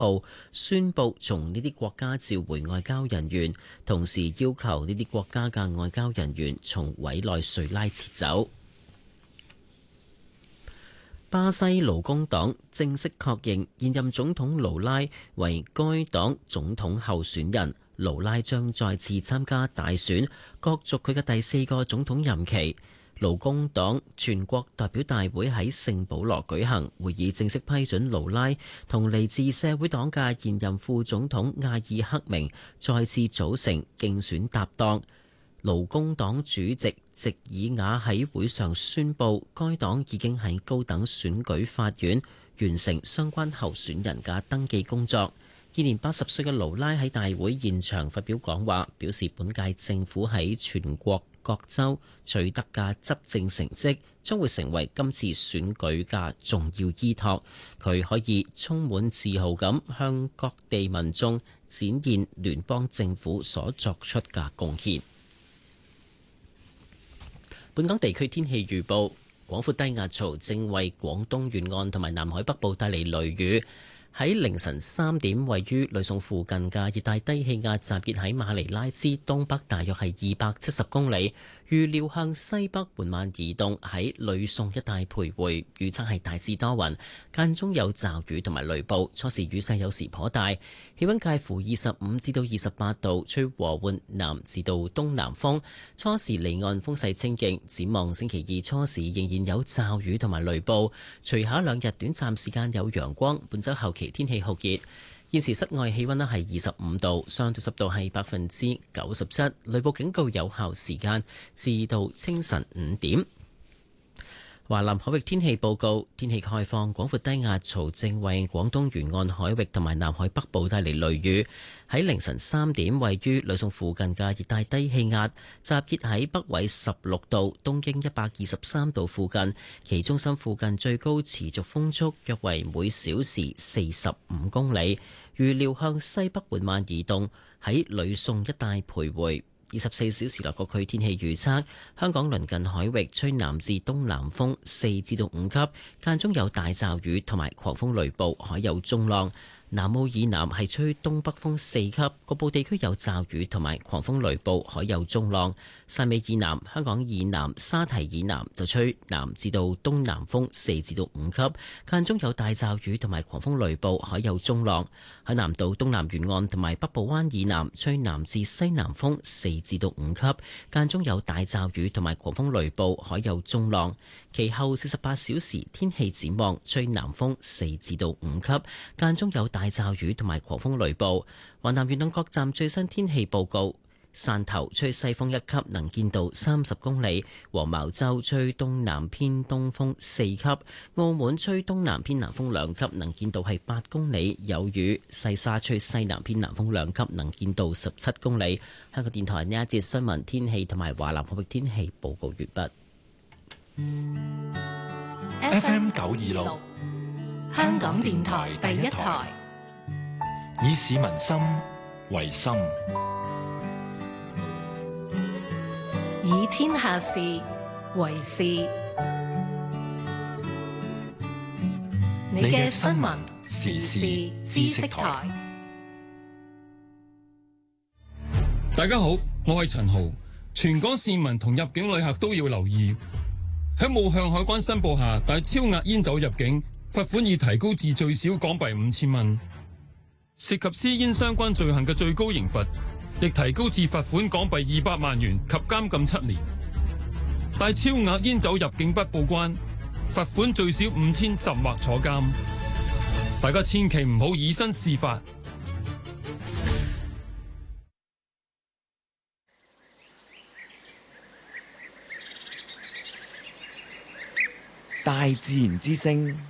澳宣布從呢啲國家召回外交人員，同時要求呢啲國家嘅外交人員從委內瑞拉撤走。巴西勞工黨正式確認現任總統盧拉為該黨總統候選人，盧拉將再次參加大選，角逐佢嘅第4個總統任期。勞工黨全國代表大會喺聖保羅舉行會議，正式批准盧拉同嚟自社會黨嘅現任副總統阿爾克明再次組成競選搭檔。勞工黨主席席爾瓦喺會上宣布，該黨已經喺高等選舉法院完成相關候選人嘅登記工作。現年80歲嘅盧拉喺大會現場發表講話，表示本屆政府喺全國各州取得嘅執政成績將會成為今次選舉嘅重要依託。佢可以充滿自豪咁向各地民眾展現聯邦政府所作出嘅貢獻。本港地區天氣預報，廣闊低壓槽正為廣東沿岸同埋南海北部帶嚟雷雨。喺凌晨3點，位於呂宋附近嘅熱帶低氣壓集結喺馬尼拉之東北，大約係270公里。預料向西北緩慢移動，喺呂宋一帶徘徊。預測係大致多雲，間中有驟雨同埋雷暴，初時雨勢有時頗大。氣溫介乎25至到28度，吹和緩南至到東南風。初時離岸風勢清勁。展望星期2初時仍然有驟雨同埋雷暴，隨後2日短暫時間有陽光。本週後期天氣酷熱。現時室外氣溫咧係25度，相對濕度係97%，雷暴警告有效時間至到清晨5點。華南海域天氣報告，天氣開放，廣闊低壓槽正為廣東沿岸海域同埋南海北部帶嚟雷雨。喺凌晨3點，位於呂宋附近嘅熱帶低氣壓集結喺北緯16度、東經123度附近，其中心附近最高持續風速約為每小時45公里。預料向西北緩慢移動，喺呂宋一帶徘徊。24小時內各區天氣預測：香港鄰近海域吹南至東南風4至到5級，間中有大驟雨同埋狂風雷暴，海有中浪。南澳以南係吹東北風4級，局部地區有驟雨同埋狂風雷暴，海有中浪。汕尾以南、香港以南、沙堤以南就吹南至到東南風4至到5級，間中有大驟雨同埋狂風雷暴，海有中浪。海南島東南沿岸同埋北部灣以南吹南至西南風4至到5級，間中有大驟雨同埋狂風雷暴，海有中浪。其後48小時天氣展望，吹南風4至到5級，間中有大驟雨同埋狂風雷暴。華南沿岸各站最新天氣報告：汕頭吹西風1級，能見度30公里；黃茅洲吹東南偏東風4級；澳門吹東南偏南風2級，能見度係8公里，有雨；細沙吹西南偏南風2級，能見度17公里。香港電台呢一節新聞天氣同埋華南海域天氣報告完畢。 FM 926，香港電台第一台，以市民心為心， 以天下事為事。你嘅新聞時事知識台。 大家好，我係陳豪。全港市民同入境旅客都要留意，喺冇向海關申報下帶超額煙酒入境，罰款已提高至最少港幣5000蚊。涉及私煙相關罪行嘅最高刑罰亦提高至罰款港幣200萬元及監禁7年。帶超額煙酒入境不報關，罰款最少5000甚或坐監。大家千祈唔好以身試法。 大自然之聲